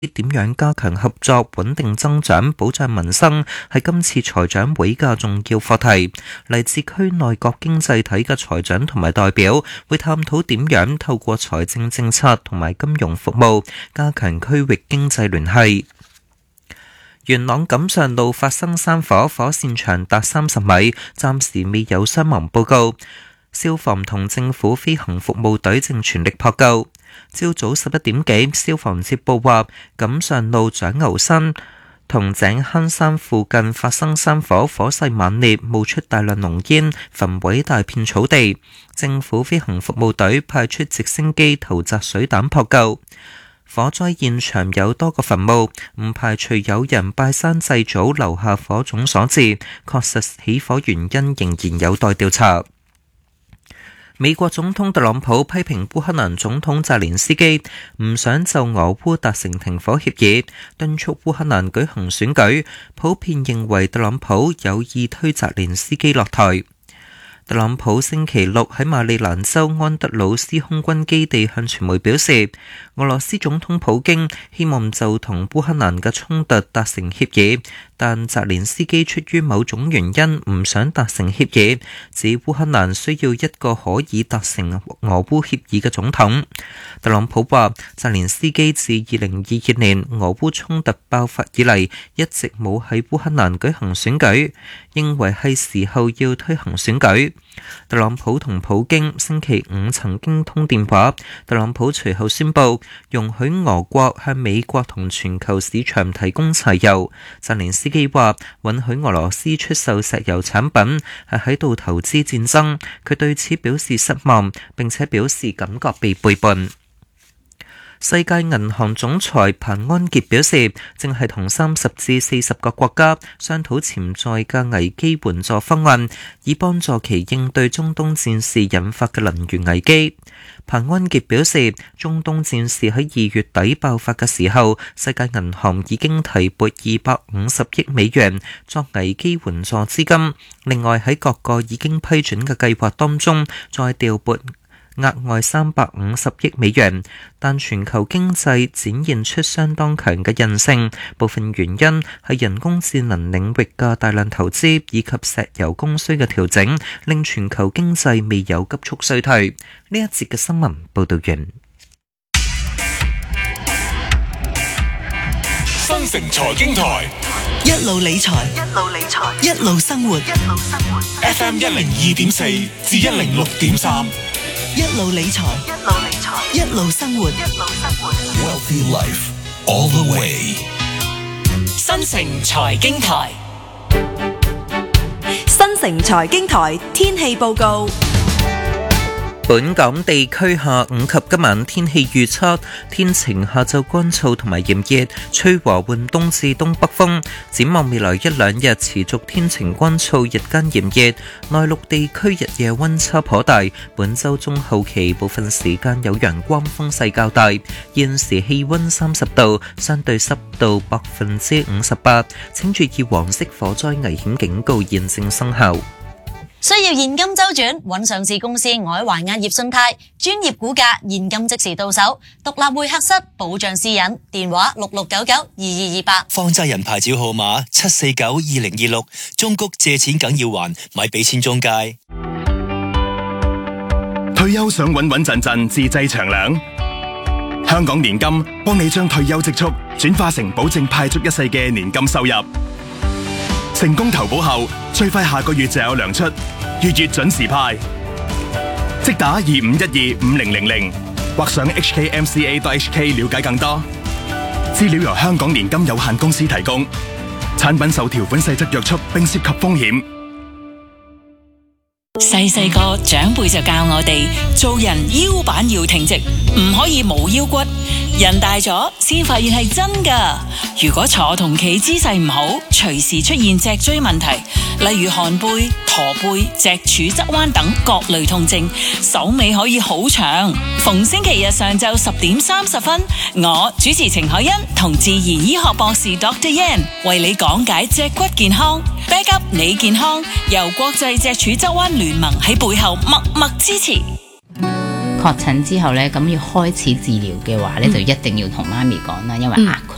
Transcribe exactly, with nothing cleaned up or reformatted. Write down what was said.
點樣加強合作、穩定增長、保障民生，係今次財長會嘅重要課題。嚟自區內各經濟體嘅財長同埋代表會探討點樣透過財政政策同埋金融服務加強區域經濟聯繫。元朗錦上路發生山火，火線長達三十米，暫時未有傷亡報告。消防同政府飛行服務隊正全力撲救。朝早十一點幾，消防接報話，錦上路長牛山同井坑山附近發生山火，火勢猛烈，冒出大量濃煙，焚毀大片草地。政府飛行服務隊派出直升機投擲水彈撲救。火災現場有多個墳墓，唔排除有人拜山祭祖留下火種所致，確實起火原因仍然有待調查。美國總統特朗普批評烏克蘭總統澤連斯基唔想就俄烏達成停火協議，敦促烏克蘭舉行選舉，普遍認為特朗普有意推澤連斯基落台。特朗普星期六喺馬里蘭州安德魯斯空軍基地向傳媒表示，俄羅斯總統普京希望就同烏克蘭嘅衝突達成協議，但澤連斯基出於某種原因唔想達成協議，指烏克蘭需要一個可以達成俄烏協議嘅總統。特朗普話，澤連斯基自二零二二年俄烏衝突爆發以嚟一直冇喺烏克蘭舉行選舉，認為係時候要推行選舉。特朗普同普京星期五曾經通電話，特朗普隨後宣布容許俄國向美國同全球市場提供柴油。澤連斯基話允許俄羅斯出售石油產品係喺度投資戰爭，佢對此表示失望，並且表示感覺被背叛。世界銀行總裁彭安傑表示，正係同三十至四十個國家商討潛在嘅危機援助方案，以幫助其應對中東戰事引發嘅能源危機。彭安傑表示，中東戰事喺二月底爆發嘅時候，世界銀行已經提撥二百五十億美元作危機援助資金，另外喺各個已經批准嘅計劃當中再調撥額外三百五十億美元，但全球經濟展現出相當強嘅韌性，部分原因係人工智能領域嘅大量投資以及石油供需嘅調整，令全球經濟未有急速衰退。呢一節嘅新聞報道完。 新城財經台， 一路理財，一路理財，一路生活，一路生活。 F M 一零二點四至一零六點三。 一路理財，一路理財，一路生活，一路生活。 Wealthy life all the way。 新城財經台， 新城財經台天氣報告。 本港地區下午及今晚天氣預測，天晴，下晝乾燥同埋炎熱，吹和緩東至東北風。展望未來一兩日持續天晴乾燥，日間炎熱，內陸地區日夜溫差頗大。本週中後期部分時間有陽光，風勢較大。現時氣溫三十度，相對濕度百分之五十八。請注意黃色火災危險警告現正生效。 需要現金周轉，揾上市公司愛華壓業信貸，專業估價，現金即時到手，獨立會客室，保障私隱，電話六六九九二二二八。 放債人牌照號碼七四九二零二六，中谷借錢梗要還，咪俾錢中介。 退休想穩穩陣陣自製長糧，香港年金幫你將退休積蓄轉化成保證派足一世嘅年金收入。成功投保後，最快下個月就有糧出，月月準時派。即打二五一二五零零零，或上 h k m c a dot h k 了解更多。資料由香港年金有限公司提供，產品受條款細則約束，並涉及風險。 細細個長輩就教我哋做人腰板要挺直，唔可以冇腰骨。人大咗先發現係真噶。如果坐同企姿勢唔好，隨時出現脊椎問題，例如寒背、駝背、脊柱側彎等各類痛症，手尾可以好長。逢星期日上晝十點三十分，我主持程海欣同自然醫學博士 Doctor Yan 為你講解脊骨健康 ，back up 你健康，由國際脊柱側彎聯盟喺背後默默支持。 確診之後咧，咁要開始治療嘅話咧，就一定要同媽咪講啦，因為呃佢